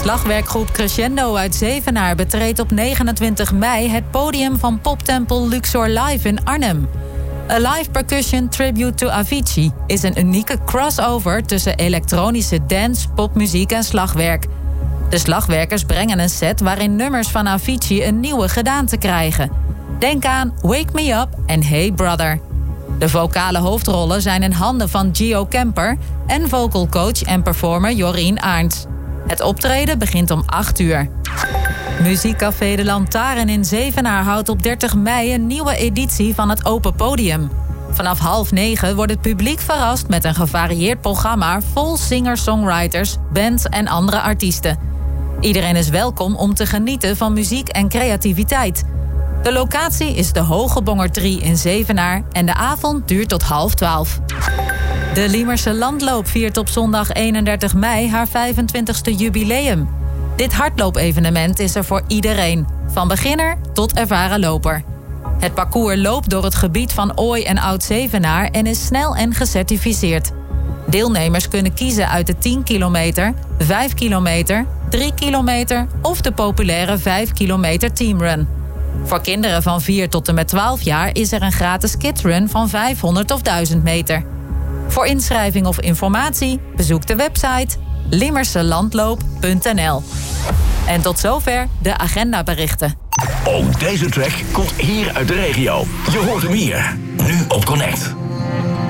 Slagwerkgroep Crescendo uit Zevenaar betreedt op 29 mei... het podium van poptempel Luxor Live in Arnhem. A live percussion tribute to Avicii is een unieke crossover... tussen elektronische dance, popmuziek en slagwerk. De slagwerkers brengen een set waarin nummers van Avicii een nieuwe gedaante krijgen. Denk aan Wake Me Up en Hey Brother. De vocale hoofdrollen zijn in handen van Gio Kemper... en vocalcoach en performer Jorien Arndts. Het optreden begint om 8 uur. Muziekcafé De Lantaarn in Zevenaar houdt op 30 mei... een nieuwe editie van het Open Podium. Vanaf 8:30 wordt het publiek verrast met een gevarieerd programma... vol singer-songwriters, bands en andere artiesten. Iedereen is welkom om te genieten van muziek en creativiteit. De locatie is de Hoge Bonger 3 in Zevenaar... en de avond duurt tot 11:30. De Liemerse Landloop viert op zondag 31 mei haar 25e jubileum. Dit hardloopevenement is er voor iedereen, van beginner tot ervaren loper. Het parcours loopt door het gebied van Ooi en Oud-Zevenaar... en is snel en gecertificeerd. Deelnemers kunnen kiezen uit de 10 kilometer, 5 kilometer, 3 kilometer... of de populaire 5 kilometer teamrun. Voor kinderen van 4 tot en met 12 jaar is er een gratis kidsrun van 500 of 1000 meter. Voor inschrijving of informatie bezoek de website limmerselandloop.nl. En tot zover de agendaberichten. Ook deze track komt hier uit de regio. Je hoort hem hier, nu op Connect.